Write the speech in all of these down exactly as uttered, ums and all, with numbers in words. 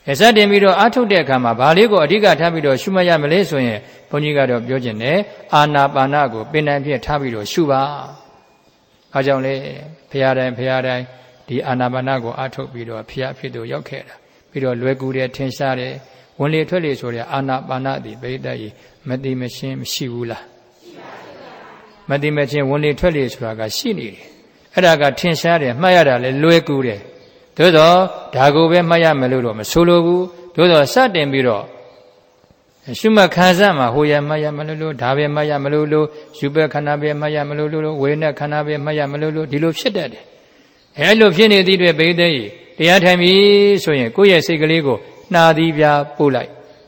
အစတင်ပြီးတော့အာထုတ်တဲ့အခါမှာဘာလေးကိုအဓိကထားပြီးတော့ရှုမှတ်ရမလဲဆိုရင်ဘုန်းကြီးကတော့ပြောခြင်းနဲ့အာနာပါနကိုပင်တိုင်းဖြစ်ထားပြီးတော့ရှုပါ။အားကြောင့်လေဘုရားတိုင်းဘုရားတိုင်းဒီအာနာပါနကိုအာထုတ်ပြီးတော့ဘုရားဖြစ်သူရောက်ခဲ့တာပြီးတော့လွယ်ကူတယ်ထင်ရှားတယ်ဝင်လေထွက်လေဆိုတဲ့အာနာပါနသည်ဘိဒတ်ကြီးမတိမရှင်းမရှိဘူးလားမတိမရှင်းဝင်လေထွက်လေဆိုတာကရှိနေတယ်အဲ့ဒါကထင်ရှားတယ်မှတ်ရတာလည်းလွယ်ကူတယ်သို့တော့ဒါကိုပဲမှတ်ရမယ်လို့တော့မဆိုလိုဘူးသို့တော့စတင်ပြီးတော့ရှုမှတ်ခံစားမှာဟိုရမှတ်ရမလို့လို့ဒါပဲမှတ်ရမလို့လို့ယူပဲခန္ဓာပဲမှတ်ရမလို့လို့ဝေနဲ့ခန္ဓာပဲမှတ်ရမလို့လို့ဒီလိုဖြစ်တတ်တယ်အဲလိုဖြစ်နေသည့်အတွက်ဘိဒတ်ကြီးတရားထိုင်ပြီဆိုရင်ကိုယ့်ရဲ့စိတ်ကလေးကိုနှာသီးပြပို့လိုက်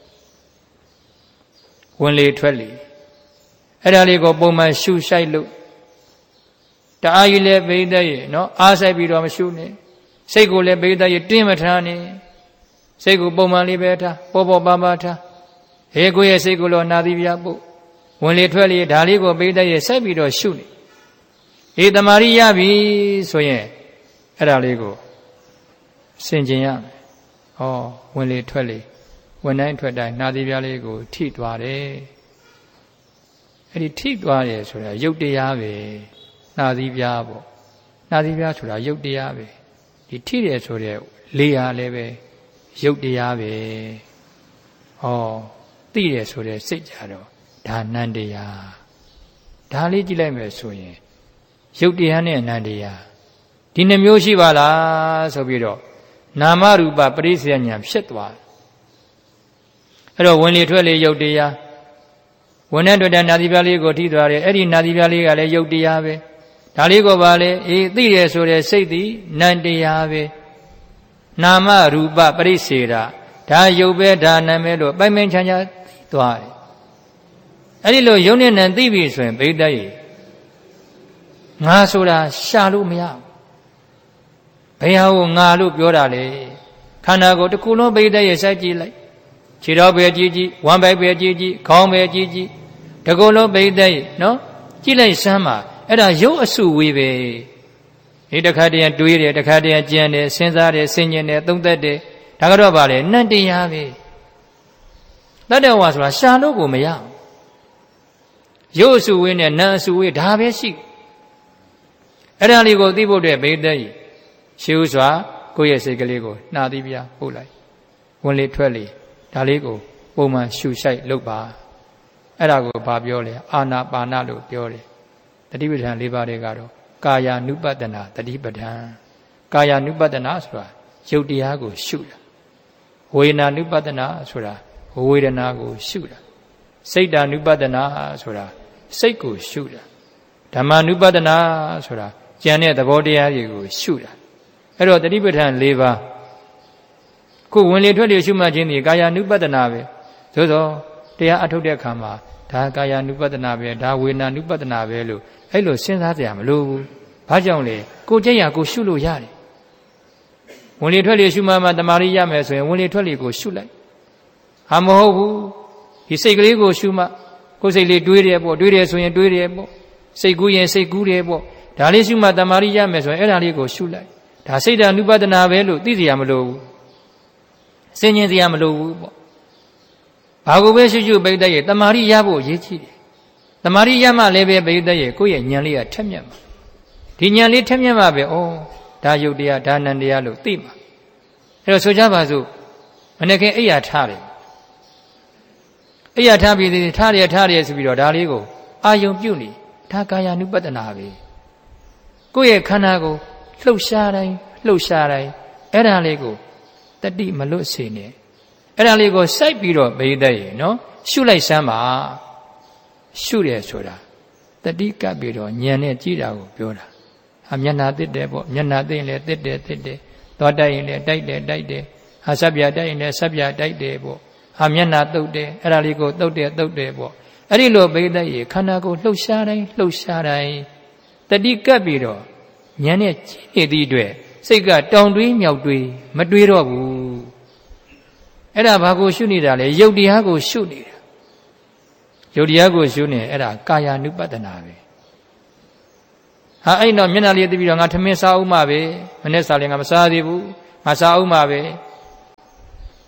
ဝင်လေထွက်လေအဲ့ဒါလေးကိုပုံမှန်ရှုဆိုင်လို့တအားကြီးလည်းဘိဒတ်ကြီးနော်အားဆိုင်ပြီးတော့မရှုနဲ့စိတ်ကိုလည်းဘိဒတ်ကြီးတင်းမထားနဲ့စိတ်ကိုပုံမှန်လေးပဲထားပေါ်ပေါ်ပါပါထားဟေကိုယ့်ရဲ့စိတ်ကိုတော့နှာသီးပြပို့ဝင်လေထွက်လေဒါလေးကိုဘိဒတ်ကြီးစိုက်ပြီးတော့ရှုနေဒီတမာရီရပြီဆိုရင်အဲ့ဒါလေးကိုဆင်ခြင်ရမယ်။ဩဝင်လေထွက်လေဝင်တိုင်းထွက်တိုင်းနှာသီးပြားလေးကိုထိသွားတယ်။အဲ့ဒီထိသွားတယ်ဆိုတာရုပ်တရားပဲ။နှာသီးပြားပေါ့။နှာသီးပြားဆိုတာရုပ်တရားပဲ။ဒီထိတယ်ဆိုတဲ့လေဟာလည်းပဲရုပ်တရားပဲ။ဩသိတယ်ဆိုတဲ့စိတ်ကြတော့ဒါနန္တရား။ဒါလေးကြည့်လိုက်မယ်ဆိုရင်ရုပ်တရားနဲ့နန္တရားဒီနှမျိုးရှိပါလားဆိုပြီးတော့နာမရူပပရိစ္ဆေဉာဏ်ဖြစ်သွားတယ်အဲ့တော့ဝင်လေထွက်လေရုပ်တရားဝင်တဲ့တွေ့တဲ့နာသီပြားလေးကိုထိသွားတယ်အဲ့ဒီနာသီပြားလေးကလည်းရုပ်တရားပဲဒါလေးကိုပါလေအေးသိတယ်ဆိုတဲ့စိတ်သည်နန္တရားပဲနာမရူပပရိစ္ဆေရာဒါရုပ်ပဲဒါနာမည်လို့ပိုင်ပိုင်ခြားခြားသွားတယ်အဲ့ဒီလိုယုံနဲ့နံသိပြီဆိုရင်ဘိဒတ်ကြီးငါဆိုတာရှာလို့မရဘယ်ဟာကိုငါလို့ပြောတာလဲခန္ဓာကိုယ်တစ်ခုလုံးဘိဒတ်ရဲ့စိုက်ကြည့်လိုက်ခြေတော်ပဲကြည့်ကြည့်ဝမ်းပိုက်ပဲကြည့်ကြည့်ခေါင်းပဲကြည့်ကြည့်တကူလုံးဘိဒတ်ရဲ့နော်ကြည့်လိုက်စမ်းပါအဲ့ဒါရုပ်အစုဝေးပဲဒီတစ်ခါတည်းတွေးတယ်တစ်ခါတည်းကြံတယ်စဉ်းစားတယ်ဆင်ញင်တယ်သုံးသက်တယ်ဒါကတော့ဗာလေနတ်တရားပဲတတ္တဝါဆိုတာရှာလို့ကိုမရရုပ်အစုဝေးနဲ့နာအစုဝေးဒါပဲရှိအဲ့ဒါလေးကိုသိဖို့အတွက်ဘိဒတ်ကြီးရှေးဥစွာကိုယ့်ရဲ့စိတ်ကလေးကိုနှာသီးပြပို့လိုက်ဝင်လေထွက်လေဒါလေးကိုပုံမှန်ရှုဆိုင်လုပ်ပါအဲ့ဒါကိုဘာပြောလဲအာနာပါနလို့ပြောတယ်တတိပဋ္ဌာန်၄ပါးတွေကတော့ကာယ ानु ပတနာတတိပဋ္ဌာန်ကာယ ानु ပတနာဆိုတာရုပ်တရားကိုရှုတာဝေဒနာ ानु ပတနာဆိုတာဝေဒနာကိုရှုတာစိတ် ानु ပတနာဆိုတာစိတ်ကိုရှုတာဓမ္မ ानु ပတနာဆိုတာဉာဏ်နဲ့သဘောတရားတွေကိုရှုတာအဲ့တော့တတိပဋ္ဌာန်၄ပါးခုဝင်လေထွက်လေရှုမှတ်ခြင်းဒီကာယ ानु ပတနာပဲသို့သောတရားအထုတ်တဲ့အခါမှာဒါကာယ ानु ပတနာပဲဒါဝေဒနာ ानु ပတနာပဲလို့အဲ့လိုစဉ်းစားကြရမလို့ဘူးဘာကြောင့်လဲကိုကြိတ်ရကိုရှုလို့ရတယ်ဝင်လေထွက်လေရှုမှတ်မှတမာရီရမယ်ဆိုရင်ဝင်လေထွက်လေကိုရှုလိုက်ဟာမဟုတ်ဘူးဒီစိတ်ကလေးကိုရှုမှကိုယ်စိတ်လေးတွေးတယ်ပေါ့တွေးတယ်ဆိုရင်တွေးတယ်ပေါ့စိတ်ကူးရင်စိတ်ကူးတယ်ပေါ့ဒါလေးရှုမှတမာရီရမယ်ဆိုရင်အဲ့ဒါလေးကိုရှုလိုက်ဒါစိတ်ဓာတ် ानु ပတနာပဲလို့သိစီရမလို့ဘူးစဉ်းကျင်စီရမလို့ဘူးပေါ့ဘာကိုပဲရှုရှုပိဋကရဲ့တမာရီရဖို့အရေးကြီးတယ်တမာရီရမှလည်းပဲပိဋကရဲ့ကိုယ့်ရဲ့ဉာဏ်လေးကထက်မြက်မှာဒီဉာဏ်လေးထက်မြက်မှာပဲဩဒါယုတ်တရားဒါနန္တရားလို့သိမှာအဲ့တော့ဆိုကြပါစို့မနေ့ကအိယာထားတယ်အိယာထားပြီးထားရထားရဆိုပြီးတော့ဒါလေးကိုအာယုံပြုတ်နေဒါကာယ ानु ပတနာပဲကိုယ့်ရဲ့ခန္ဓာကိုလှုပ်ရှားတိုင်းလှုပ်ရှားတိုင်းအဲ့ဒါလေးကိုတတိမလွတ်စေနဲ့အဲ့ဒါလေးကိုစိုက်ပြီးတော့ဘိဒတ်ရေနော်ရှုလိုက်စမ်းပါရှုတယ်ဆိုတာတတိကပ်ပြီးတော့ဉာဏ်နဲ့ကြည့်တာကိုပြောတာဟာမျက်နာတစ်တယ်ပေါ့မျက်နာသိရင်လည်းတစ်တယ်တစ်တယ်သွားတိုက်ရင်လည်းတိုက်တယ်တိုက်တယ်ဟာစပ်ပြတိုက်ရင်လည်းစပ်ပြတိုက်တယ်ပေါ့ဟာမျက်နာတုတ်တယ်အဲ့ဒါလေးကိုတုတ်တယ်တုတ်တယ်ပေါ့အဲ့ဒီလိုဘိဒတ်ရေခန္ဓာကိုလှုပ်ရှားတိုင်းလှုပ်ရှားတိုင်းတတိကပ်ပြီးတော့ဉာဏ်နဲ့ကြည့်နေသည့်အတွက်စိတ်ကတောင်တွေးမြောက်တွေးမတွေးတော့ဘူးအဲ့ဒါဘာကိုရှုနေတာလဲယုတ်တရားကိုရှုနေတာယုတ်တရားကိုရှုနေအဲ့ဒါကာယ ानु ပတနာပဲဟာအဲ့တော့မျက်နှာလေးသိပြီးတော့ငါထမင်းစားအောင်မှပဲမနေ့စားလည်းငါမစားသေးဘူးငါစားအောင်မှပဲ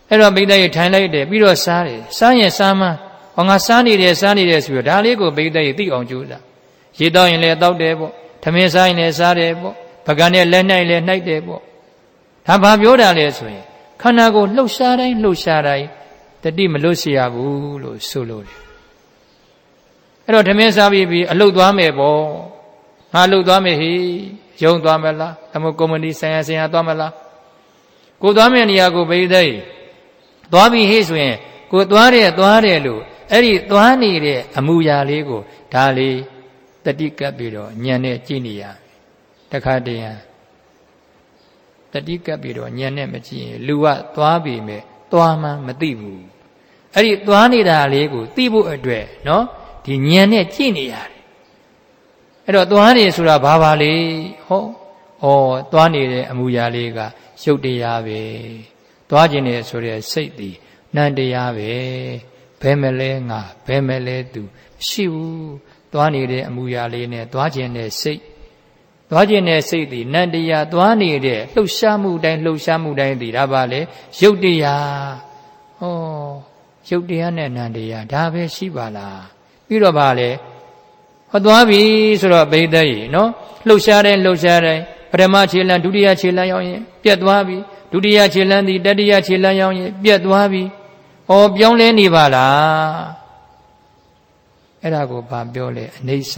အဲ့တော့ဘိသက်ရေထိုင်လိုက်တယ်ပြီးတော့စားတယ်စားရင်စားမှဟောငါစားနေတယ်စားနေတယ်ဆိုတော့ဒါလေးကိုဘိသက်ရေသိအောင်ကြိုးစားရေတောက်ရင်လည်းတောက်တယ်ပေါ့ထမင်းစားရင်လည်းစားတယ်ပေါ့ပကံနဲ့လက်နိုင်လည်းနှိုက်တယ်ပေါ့ဒါဘာပြောတာလဲဆိုရင်ခန္ဓာကိုယ်လှုပ်ရှားတိုင်းလှုပ်ရှားတိုင်းတတိမလွတ်စေရဘူးလို့ဆိုလို့တယ်အဲ့တော့ထမင်းစားပြီးပြီးအလုတ်သွားမယ်ပေါ့ငါအလုတ်သွားမယ်ဟိရုံသွားမလားဒါမှမဟုတ်ကုမ္ပဏီဆိုင်ရာဆိုင်ရာသွားမလားကိုသွားမယ့်နေရာကိုဘိသက်ရေသွားပြီဟိဆိုရင်ကိုသွားတယ်သွားတယ်လို့အဲ့ဒီသွားနေတဲ့အမူအရာလေးကိုဒါလေးတတိကပ်ပြီးတော့ညံနဲ့ကြည့်နေရတခါတည်းတတိကပ်ပြီးတော့ညံနဲ့မကြည့်ရင်လူကသွားပြီမဲ့သွားမှမသိဘူးအဲ့ဒီသွားနေတာလေးကိုသိဖို့အတွက်နော်ဒီညံနဲ့ကြည့်နေရတယ်အဲ့တော့သွားနေဆိုတာဘာပါလဲဟောဩသွားနေတဲ့အမူအရာလေးကရုပ်တရားပဲသွားခြင်းနဲ့ဆိုတဲ့စိတ်ဒီနန္တရားပဲဘယ်မလဲငါဘယ်မလဲသူရှိဘူးသွားနေတဲ့အမူအရာလေးနဲ့သွားခြင်းနဲ့စိတ်သွားခြင်းနဲ့စိတ်ဒီနန္တရားသွားနေတဲ့လှုပ်ရှားမှုတိုင်းလှုပ်ရှားမှုတိုင်းဒီဒါပါလေရုပ်တရားဟောရုပ်တရားနဲ့နန္တရားဒါပဲရှိပါလားပြီးတော့ပါလေဟောသွားပြီဆိုတော့ဘိသက်ရေနော်လှုပ်ရှားတိုင်းလှုပ်ရှားတိုင်းပထမခြေလမ်းဒုတိယခြေလမ်းရောက်ရင်ပြတ်သွားပြီဒုတိယခြေလမ်းသည်တတိယခြေလမ်းရောက်ရင်ပြတ်သွားပြီဩပြောင်းလဲနေပါလားအဲ့ဒါကိုဘာပြောလဲအနိစ္စ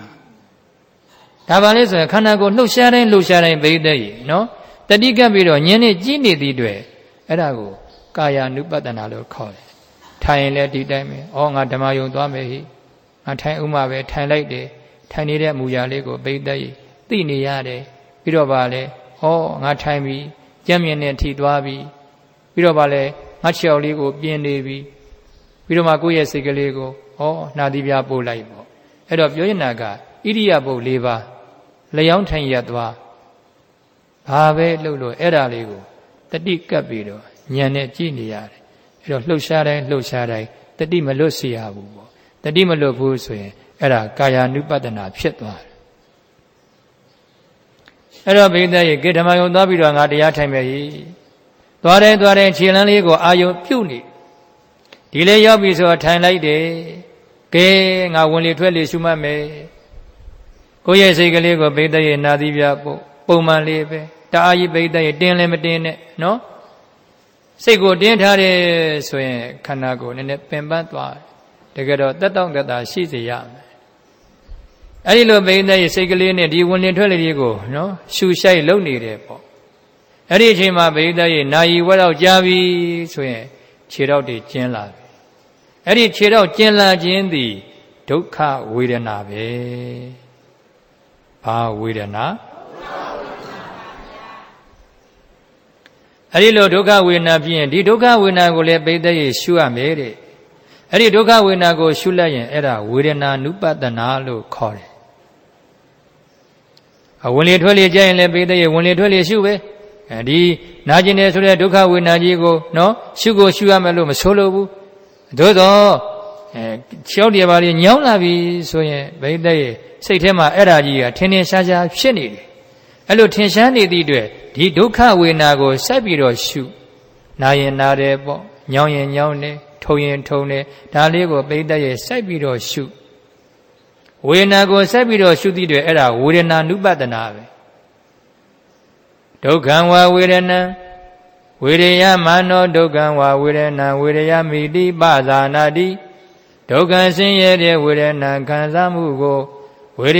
ဒါပါလဲဆိုရင်ခန္ဓာကိုယ်လှုပ်ရှားတိုင်းလှုပ်ရှားတိုင်းဘိသက်ရေနော်တတိကပ်ပြီးတော့ညင်းနေကြည့်နေသည့်အတွက်အဲ့ဒါကိုကာယ ानु ပတ္တနာလို့ခေါ်တယ်ထိုင်ရင်လည်းဒီတိုင်းပဲဩငါဓမ္မယုံသွားမယ်ဟိငါထိုင်ဥမှာပဲထိုင်လိုက်တယ်ထိုင်နေတဲ့မူရာလေးကိုဘိသက်ရေသိနေရတယ်ပြီးတော့ပါလေဩငါထိုင်ပြီကြမ်းမြင်နဲ့ထိသွားပြီပြီးတော့ပါလေငါခြေောက်လေးကိုပြင်းနေပြီပြီးတော့မှကိုယ့်ရဲ့စိတ်ကလေးကိုဩနှာသီးပြားပို့လိုက်ပေါ့အဲ့တော့ပြောရင်နာကဣရိယာပုတ်၄ပါးလျောင်းထိုင်ရသွားဘာပဲလှုပ်လို့အဲ့ဒါလေးကိုတတိကပ်ပြီးတော့ညံနဲ့ကြည့်နေရတယ်အဲ့တော့လှုပ်ရှားတိုင်းလှုပ်ရှားတိုင်းတတိမလွတ်စေရဘူးပေါ့တတိမလွတ်ဘူးဆိုရင်အဲ့ဒါကာယ ानु ပတ္တနာဖြစ်သွားတယ်အဲ့တော့ဘိသက်ရေကေဓမ္မယုံသွားပြီးတော့ငါတရားထိုင်မယ်ကြီးသွားတယ်သွားတယ်ခြေလမ်းလေးကိုအာယုံပြုတ်နေဒီလေရောက်ပြီဆိုတော့ထိုင်လိုက်တယ်ကဲငါဝင်လေထွက်လေရှုမှတ်မယ်ကိုယ့်ရဲ့စိတ်ကလေးကိုဘိသက်ရေနာသီးပြပုတ်ပုံမှန်လေးပဲတအားကြီးဘိသက်ရေတင်းလည်းမတင်းနဲ့နော်စိတ်ကိုတင်းထားတယ်ဆိုရင်ခန္ဓာကိုယ်နည်းနည်းပင်ပန်းသွားတကယ်တော့တက်တောင့်တက်တာရှိစေရမယ်အဲ့ဒီလိုဘိသက်ရေစိတ်ကလေးနဲ့ဒီဝင်လေထွက်လေလေးကိုနော်ရှူရှိုက်လုံနေတယ်ပေါ့အဲ့ဒီအချိန်မှာဘိသက်ရေနာယီဝက်တော့ကြာပြီဆိုရင်ခြေထောက်တွေကျဉ်လာပြီအဲ့ဒီခြေထောက်ကျဉ်လာခြင်းသည်ဒုက္ခဝေဒနာပဲဘာဝေဒနာအဲ့ဒီလိုဒုက္ခဝေဒနာဖြစ်ရင်ဒီဒုက္ခဝေဒနာကိုလည်းဘိသက်ရေရှုရမယ်တဲ့အဲ့ဒီဒုက္ခဝေဒနာကိုရှုလိုက်ရင်အဲ့ဒါဝေဒနာ ानु ပတ္တနာလို့ခေါ်တယ်အဝင်လေထွက်လေကြရင်လည်းဘိသက်ရေဝင်လေထွက်လေရှုပဲအဲဒီနာကျင်တယ်ဆိုတဲ့ဒုက္ခဝေဒနာကြီးကိုနော်ရှုကိုရှုရမယ်လို့မဆိုလိုဘူးသို့တော့အဲခြေောက်တရပါးလေးညောင်းလာပြီဆိုရင်ဘိသက်ရေစိတ်ထဲမှာအဲ့ဒါကြီးကထင်ထင်ရှားရှားဖြစ်နေတယ်အဲ့လိုထင်ရှားနေသည့်အတွက်ဒီဒုက္ခဝေဒနာကိုဆက်ပြီးတော့ရှုနာရင်နာတယ်ပေါ့ညောင်းရင်ညောင်းတယ်ထုံရင်ထုံတယ်ဒါလေးကိုဘိသက်ရေဆက်ပြီးတော့ရှုဝေဒနာကိုဆက်ပြီးတော့ရှုသည့်အတွက်အဲ့ဒါဝေဒနာ ानु ပတ္တနာပဲဒုက္ခံဝဝေဒနာဝေရယမာနောဒုက္ခံဝဝေဒနာဝေရယမိတိပဇာနာတိဒုက္ခဆင်းရဲတဲ့ဝေဒနာခံစားမှုကို